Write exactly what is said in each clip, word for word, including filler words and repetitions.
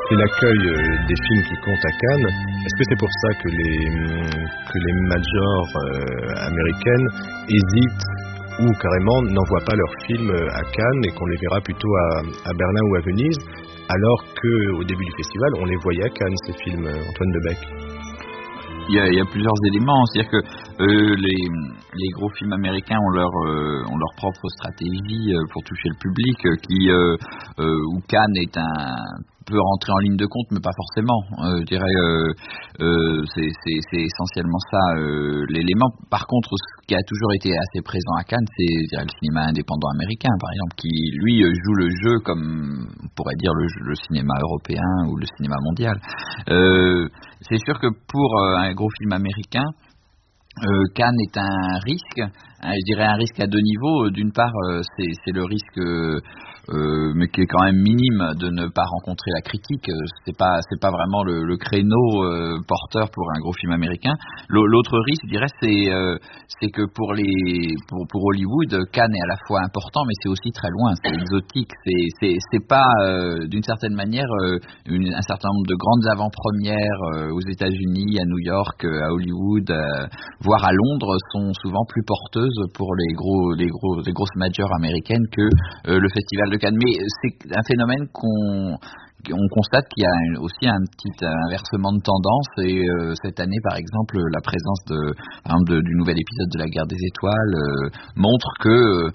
c'est l'accueil euh, des films qui compte à Cannes. Est-ce que c'est pour ça que les, que les majors euh, américaines hésitent ou carrément n'envoient pas leurs films à Cannes et qu'on les verra plutôt à, à Berlin ou à Venise, alors qu'au début du festival, on les voyait à Cannes, ces films, Antoine Debec? Il y, a, il y a plusieurs éléments, c'est-à-dire que euh, les, les gros films américains ont leur, euh, ont leur propre stratégie euh, pour toucher le public, euh, qui euh, euh, où Cannes est un peut rentrer en ligne de compte, mais pas forcément. Euh, je dirais, euh, euh, c'est, c'est, c'est essentiellement ça euh, l'élément. Par contre, ce qui a toujours été assez présent à Cannes, c'est je dirais, le cinéma indépendant américain, par exemple, qui lui joue le jeu comme on pourrait dire le, le cinéma européen ou le cinéma mondial. Euh, c'est sûr que pour euh, un gros film américain, euh, Cannes est un risque. Hein, je dirais un risque à deux niveaux. D'une part, euh, c'est, c'est le risque euh, Euh, mais qui est quand même minime de ne pas rencontrer la critique. C'est pas, c'est pas vraiment le, le créneau euh, porteur pour un gros film américain. L'autre risque, je dirais, c'est, euh, c'est que pour les, pour, pour Hollywood, Cannes est à la fois important, mais c'est aussi très loin, c'est exotique. C'est, c'est, c'est pas, euh, d'une certaine manière, euh, une, un certain nombre de grandes avant-premières euh, aux États-Unis, à New York, à Hollywood, euh, voire à Londres, sont souvent plus porteuses pour les gros, les gros, les grosses majors américaines que euh, le festival de Cannes. Mais c'est un phénomène qu'on on constate qu'il y a aussi un petit inversement de tendance et euh, cette année par exemple la présence de, par exemple, de, du nouvel épisode de la Guerre des Étoiles euh, montre que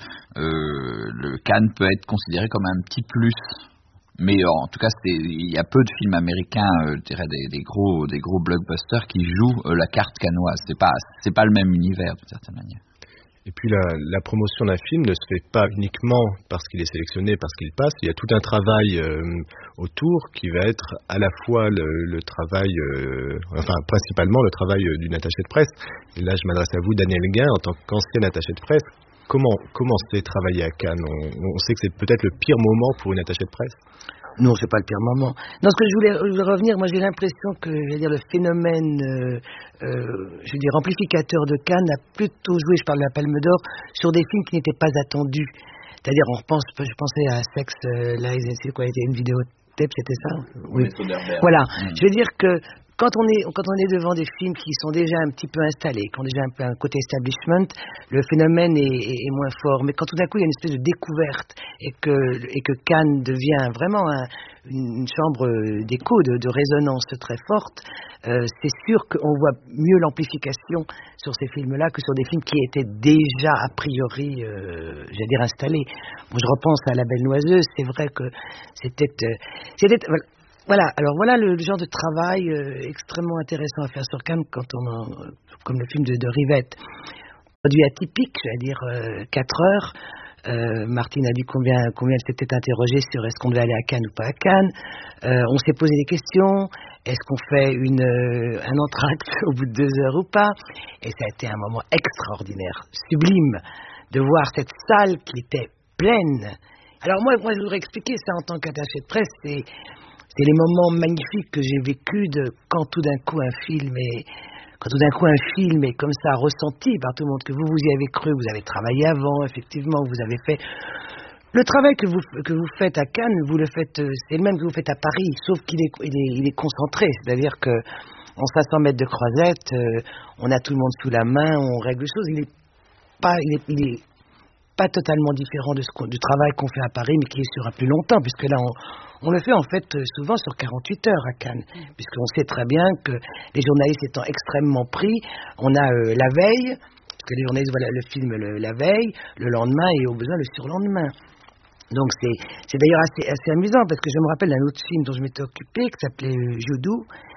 euh, le Cannes peut être considéré comme un petit plus. Mais euh, en tout cas, c'est, il y a peu de films américains, euh, je dirais des, des gros, des gros blockbusters qui jouent euh, la carte cannoise. C'est pas, c'est pas le même univers d'une certaine manière. Et puis la, la promotion d'un film ne se fait pas uniquement parce qu'il est sélectionné, parce qu'il passe. Il y a tout un travail euh, autour qui va être à la fois le, le travail, euh, enfin principalement le travail d'une attachée de presse. Et là, je m'adresse à vous, Daniel Guin, en tant qu'ancienne attachée de presse. Comment, comment c'est travailler à Cannes? on, on sait que c'est peut-être le pire moment pour une attachée de presse. Non, c'est pas le pire moment. Non, ce que je voulais, je voulais revenir, moi j'ai l'impression que, je veux dire, le phénomène, euh, euh, je veux dire, amplificateur de Cannes a plutôt joué, je parle de la Palme d'Or, sur des films qui n'étaient pas attendus. C'est-à-dire, on repense, je pensais à Sex, euh, Lies, c'est quoi, c'était une vidéotape, c'était ça? Oui. Voilà. Mmh. Je veux dire que Quand on, est, quand on est devant des films qui sont déjà un petit peu installés, qui ont déjà un peu un côté establishment, le phénomène est, est, est moins fort. Mais quand tout d'un coup il y a une espèce de découverte et que, et que Cannes devient vraiment un, une chambre d'écho, de, de résonance très forte, euh, c'est sûr qu'on voit mieux l'amplification sur ces films-là que sur des films qui étaient déjà a priori, euh, j'allais dire, installés. Bon, je repense à La Belle Noiseuse, c'est vrai que c'était... Euh, c'était voilà. Voilà, alors voilà le, le genre de travail euh, extrêmement intéressant à faire sur Cannes quand on a, comme le film de, de Rivette. Produit atypique, j'allais dire euh, quatre heures. Euh, Martine a dit combien, combien elle s'était interrogée sur est-ce qu'on devait aller à Cannes ou pas à Cannes. Euh, on s'est posé des questions. Est-ce qu'on fait une, euh, un entracte au bout de deux heures ou pas? Et ça a été un moment extraordinaire, sublime, de voir cette salle qui était pleine. Alors moi, moi je voudrais expliquer ça en tant qu'attaché de presse. C'est... C'est les moments magnifiques que j'ai vécus de quand tout d'un coup un film est, quand tout d'un coup un film est comme ça ressenti par tout le monde, que vous vous y avez cru, vous avez travaillé avant, effectivement, vous avez fait le travail que vous que vous faites à Cannes, vous le faites, c'est le même que vous faites à Paris, sauf qu'il est il est, il est concentré, c'est-à-dire que en cinq cents mètres de croisette, euh, on a tout le monde sous la main, on règle les choses, il est pas, il est, il est pas totalement différent de ce du travail qu'on fait à Paris, mais qui est sur un plus longtemps, puisque là on On le fait en fait souvent sur quarante-huit heures à Cannes, puisqu'on sait très bien que les journalistes étant extrêmement pris, on a euh, la veille, parce que les journalistes voient le film le, la veille, le lendemain et au besoin le surlendemain. Donc c'est, c'est d'ailleurs assez, assez amusant, parce que je me rappelle d'un autre film dont je m'étais occupé, qui s'appelait euh, Joudou,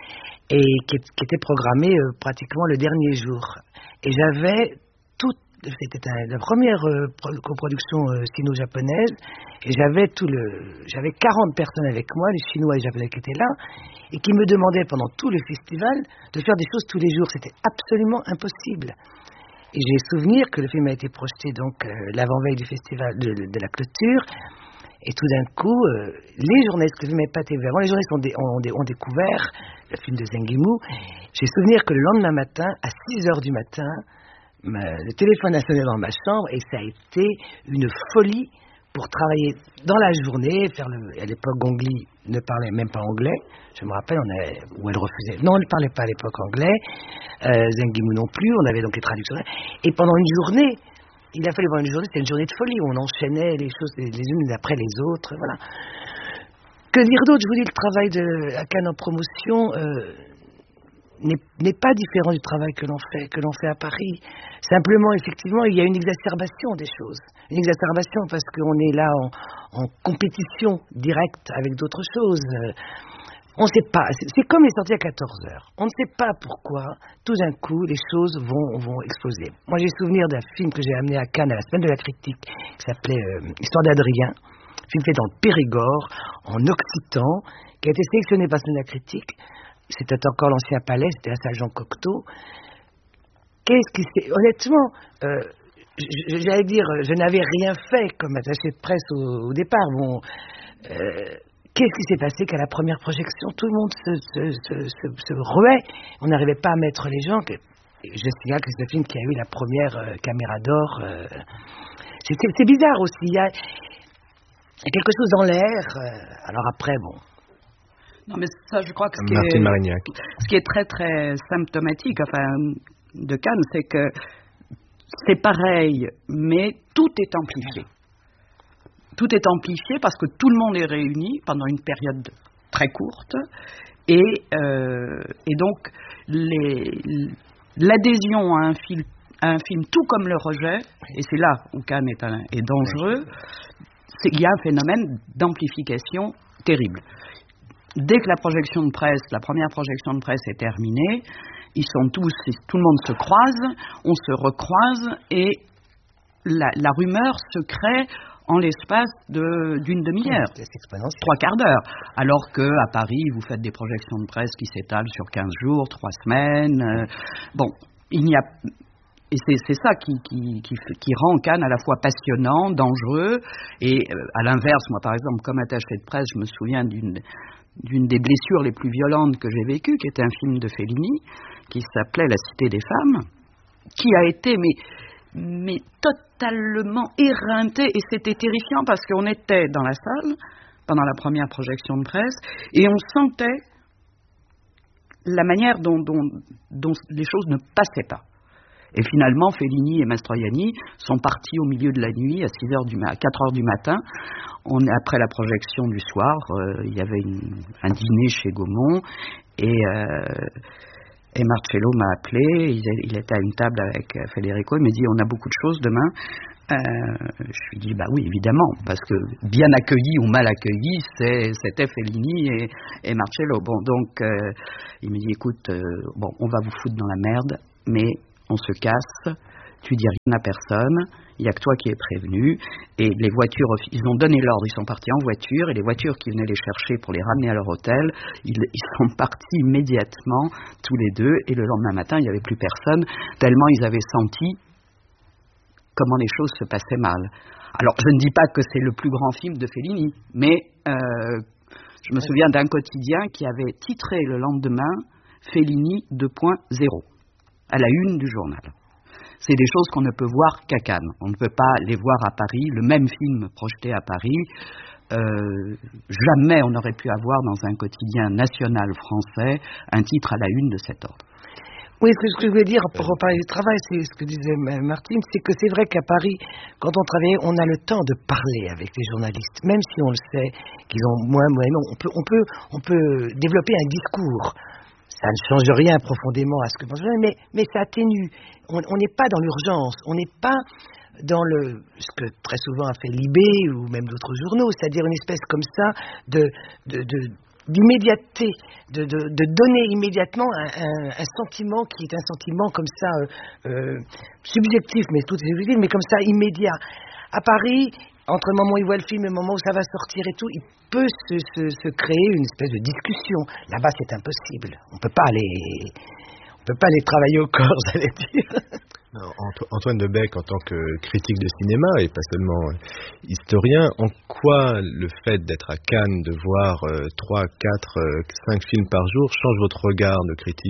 et qui, qui était programmé euh, pratiquement le dernier jour. Et j'avais tout. C'était un, la première euh, coproduction euh, sino-japonaise et j'avais tout le, j'avais quarante personnes avec moi, les Chinois et les Japonais qui étaient là et qui me demandaient pendant tout le festival de faire des choses tous les jours. C'était absolument impossible. Et j'ai souvenir que le film a été projeté donc euh, l'avant-veille du festival de, de, de la clôture et tout d'un coup euh, les journalistes que je n'avais pas été vu avant, les journalistes ont, dé, ont, ont, ont découvert le film de Zengimu. J'ai souvenir que le lendemain matin à six heures du matin, le téléphone a sonné dans ma chambre et ça a été une folie pour travailler dans la journée, faire le... À l'époque, Gongli ne parlait même pas anglais. Je me rappelle, on avait... où elle refusait. Non, elle ne parlait pas à l'époque anglais. Euh, Zheng Yimou non plus. On avait donc les traductions. Et pendant une journée, il a fallu voir une journée, c'était une journée de folie où on enchaînait les choses les unes après les autres. Voilà. Que dire d'autre? Je vous dis, le travail de à Cannes en promotion euh, n'est, n'est pas différent du travail que l'on fait, que l'on fait à Paris. Simplement, effectivement, il y a une exacerbation des choses. Une exacerbation parce qu'on est là en, en compétition directe avec d'autres choses. On ne sait pas. C'est, c'est comme les sorties à quatorze heures. On ne sait pas pourquoi, tout d'un coup, les choses vont, vont exploser. Moi, j'ai souvenir d'un film que j'ai amené à Cannes à la Semaine de la Critique, qui s'appelait euh, Histoire d'Adrien. Film fait dans le Périgord, en occitan, qui a été sélectionné par la Semaine de la Critique. C'était encore l'Ancien Palais, c'était la salle Jean Cocteau. Qu'est-ce qui s'est... Honnêtement, euh, j'allais dire, je n'avais rien fait comme attaché de presse au, au départ. Bon, euh, qu'est-ce qui s'est passé qu'à la première projection, tout le monde se, se, se, se, se ruait. On n'arrivait pas à mettre les gens. Que, je signale que c'est le film qui a eu la première euh, caméra d'or. Euh, c'est, c'est, c'est bizarre aussi. Il y a... Il y a quelque chose dans l'air, euh, alors après, bon. Non, mais ça, je crois que ce qui, Martine est, Marignac. ce qui est très, très symptomatique, enfin, de Cannes, c'est que c'est pareil, mais tout est amplifié. Tout est amplifié parce que tout le monde est réuni pendant une période très courte, et, euh, et donc, les, l'adhésion à un film, à un film, tout comme le rejet, et c'est là où Cannes est, un, est dangereux, il y a un phénomène d'amplification terrible. Dès que la projection de presse, la première projection de presse est terminée, ils sont tous, tout le monde se croise, on se recroise et la, la rumeur se crée en l'espace de, d'une demi-heure, trois quarts d'heure. Alors qu'à Paris, vous faites des projections de presse qui s'étalent sur quinze jours, trois semaines. Euh, bon, il n'y a... Et c'est, c'est ça qui, qui, qui, qui rend Cannes à la fois passionnant, dangereux, et euh, à l'inverse, moi par exemple, comme attaché de presse, je me souviens d'une, d'une des blessures les plus violentes que j'ai vécues, qui était un film de Fellini, qui s'appelait La Cité des Femmes, qui a été mais, mais totalement éreinté, et c'était terrifiant parce qu'on était dans la salle, pendant la première projection de presse, et on sentait la manière dont, dont, dont les choses ne passaient pas. Et finalement, Fellini et Mastroianni sont partis au milieu de la nuit, à, six heures du ma- à quatre heures du matin. On, après la projection du soir, euh, il y avait une, un dîner chez Gaumont, et, euh, et Marcello m'a appelé, il, il était à une table avec Federico, il m'a dit « on a beaucoup de choses demain ». Euh, je lui dis bah oui évidemment parce que bien accueilli ou mal accueilli c'est, c'était Fellini et, et Marcello. Bon donc euh, il me dit écoute euh, bon on va vous foutre dans la merde mais on se casse, tu dis rien à personne, il n'y a que toi qui es prévenu, et les voitures, ils ont donné l'ordre, ils sont partis en voiture, et les voitures qui venaient les chercher pour les ramener à leur hôtel, ils, ils sont partis immédiatement, tous les deux, et le lendemain matin, il n'y avait plus personne, tellement ils avaient senti comment les choses se passaient mal. Alors, je ne dis pas que c'est le plus grand film de Fellini, mais euh, je me souviens d'un quotidien qui avait titré le lendemain « Fellini deux point zéro ». À la une du journal. C'est des choses qu'on ne peut voir qu'à Cannes. On ne peut pas les voir à Paris. Le même film projeté à Paris, euh, jamais on n'aurait pu avoir dans un quotidien national français un titre à la une de cet ordre. Oui, ce que, ce que je voulais dire pour reparler du travail, c'est ce que disait Martine, c'est que c'est vrai qu'à Paris, quand on travaille, on a le temps de parler avec les journalistes, même si on le sait qu'ils ont moins, moins, non, on peut, on peut, on peut développer un discours. Ça ne change rien profondément à ce que pense, mais, mais ça atténue. On n'est pas dans l'urgence, on n'est pas dans le, ce que très souvent a fait Libé ou même d'autres journaux, c'est-à-dire une espèce comme ça de, de, de, d'immédiateté, de, de, de donner immédiatement un, un, un sentiment qui est un sentiment comme ça euh, euh, subjectif, mais tout est subjectif, mais comme ça immédiat. À Paris, entre le moment où il voit le film et le moment où ça va sortir et tout, il peut se, se, se créer une espèce de discussion. Là-bas, c'est impossible. On peut pas aller, on peut pas aller travailler au corps, j'allais dire. Non, Antoine Debec, en tant que critique de cinéma et pas seulement historien, en quoi le fait d'être à Cannes, de voir trois, quatre, cinq films par jour change votre regard de critique ?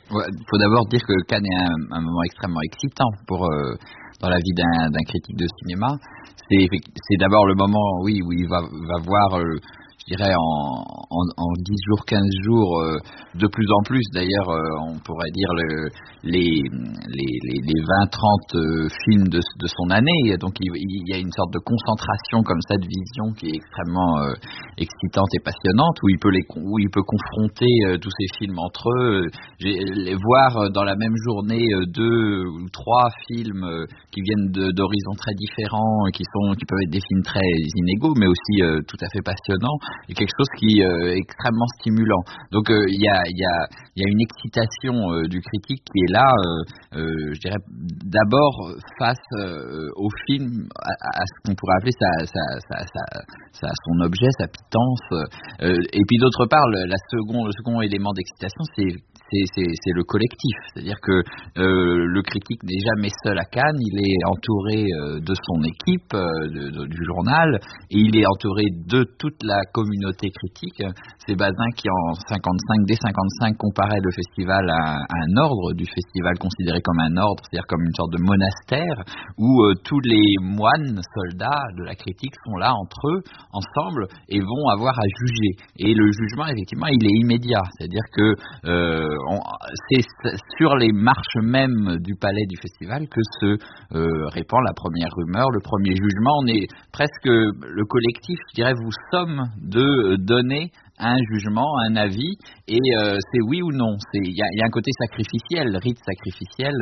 Ouais, faut d'abord dire que Cannes est un, un moment extrêmement excitant pour euh, dans la vie d'un, d'un critique de cinéma. C'est, c'est d'abord le moment, oui, où il va, va voir, euh, je dirais, en, en, en dix jours, quinze jours, euh, de plus en plus, d'ailleurs, euh, on pourrait dire le, les, les, les, les vingt trente euh, films de, de son année. Donc il, il y a une sorte de concentration comme ça de vision qui est extrêmement euh, excitante et passionnante, où il peut, les, où il peut confronter euh, tous ces films entre eux, j'ai, les voir dans la même journée euh, deux ou trois films euh, qui viennent de, d'horizons très différents, qui, sont, qui peuvent être des films très inégaux, mais aussi euh, tout à fait passionnants, et quelque chose qui euh, est extrêmement stimulant. Donc il euh, y, a, y, a, y a une excitation euh, du critique qui est là, euh, euh, je dirais, d'abord face euh, au film, à, à ce qu'on pourrait appeler sa, sa, sa, sa, sa, son objet, sa pitance, euh, et puis d'autre part, le, la second, le second élément d'excitation, c'est C'est, c'est, c'est le collectif, c'est-à-dire que euh, le critique n'est jamais seul à Cannes, il est entouré euh, de son équipe, euh, de, de, du journal, et il est entouré de toute la communauté critique. C'est Bazin qui en cinquante-cinq, dès cinquante-cinq comparait le festival à, à un ordre du festival considéré comme un ordre, c'est-à-dire comme une sorte de monastère où euh, tous les moines soldats de la critique sont là entre eux, ensemble, et vont avoir à juger. Et le jugement, effectivement, il est immédiat, c'est-à-dire que euh, On, c'est sur les marches mêmes du palais du festival que se euh, répand la première rumeur, le premier jugement. On est presque le collectif, je dirais, vous somme de donner un jugement, un avis, et euh, c'est oui ou non. Il y a, y a un côté sacrificiel, rite sacrificiel,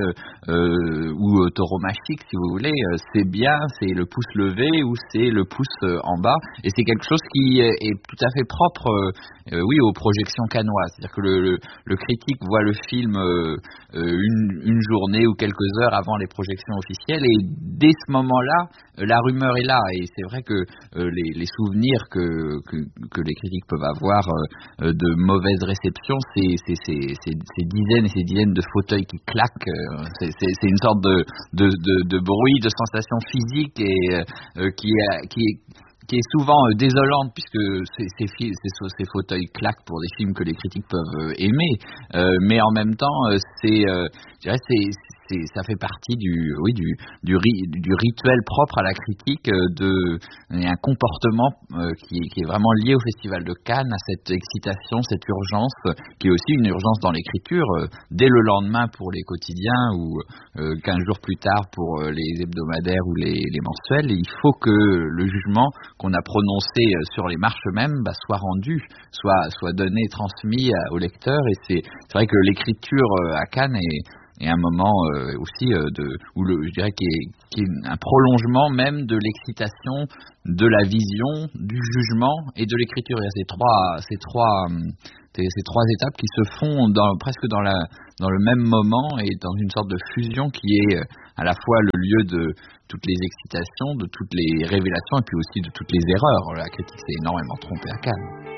euh, ou euh, tauromachique, si vous voulez. Euh, c'est bien, c'est le pouce levé ou c'est le pouce euh, en bas. Et c'est quelque chose qui est, est tout à fait propre, euh, euh, oui, aux projections cannoises. C'est-à-dire que le, le, le critique voit le film euh, une, une journée ou quelques heures avant les projections officielles, et dès ce moment-là, la rumeur est là. Et c'est vrai que euh, les, les souvenirs que, que, que les critiques peuvent avoir euh, de mauvaises réceptions, c'est, c'est, c'est, c'est, c'est dizaines et ces dizaines de fauteuils qui claquent, euh, c'est, c'est, c'est une sorte de, de, de, de bruit, de sensation physique, et euh, qui, a, qui est qui est souvent euh, désolante, puisque ces, ces, ces, ces fauteuils claquent pour des films que les critiques peuvent euh, aimer, euh, mais en même temps, euh, c'est, euh, je dirais, c'est, c'est, ça fait partie du, oui, du, du, du rituel propre à la critique, euh, de, il y a un comportement euh, qui, qui est vraiment lié au Festival de Cannes, à cette excitation, cette urgence, euh, qui est aussi une urgence dans l'écriture, euh, dès le lendemain pour les quotidiens, ou euh, quinze jours plus tard pour euh, les hebdomadaires ou les, les mensuels. Il faut que le jugement qu'on a prononcé sur les marches mêmes bah, soit rendu, soit, soit donné, transmis à, au lecteur. Et c'est, c'est vrai que l'écriture à Cannes est, est un moment euh, aussi euh, de, où le, je dirais qui est, qui est un prolongement même de l'excitation, de la vision, du jugement et de l'écriture. Il y a ces trois, ces trois, ces, ces trois étapes qui se font dans, presque dans, la, dans le même moment, et dans une sorte de fusion qui est à la fois le lieu de toutes les excitations, de toutes les révélations, et puis aussi de toutes les erreurs. La critique s'est énormément trompée à Cannes.